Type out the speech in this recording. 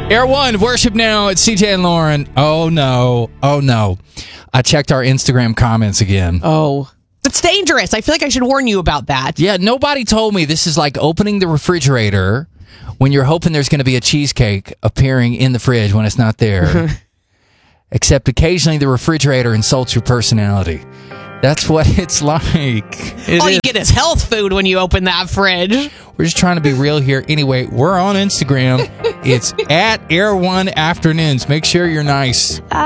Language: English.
Air One, worship now at CJ and Lauren. Oh, no. Oh, no. I checked our Instagram comments again. Oh. It's dangerous. I feel like I should warn you about that. Yeah, nobody told me this is like opening the refrigerator when you're hoping there's going to be a cheesecake appearing in the fridge when it's not there. Except occasionally the refrigerator insults your personality. That's what it's like. All you get is health food when you open that fridge. We're just trying to be real here. Anyway, we're on Instagram. It's at Air One Afternoons. Make sure you're nice.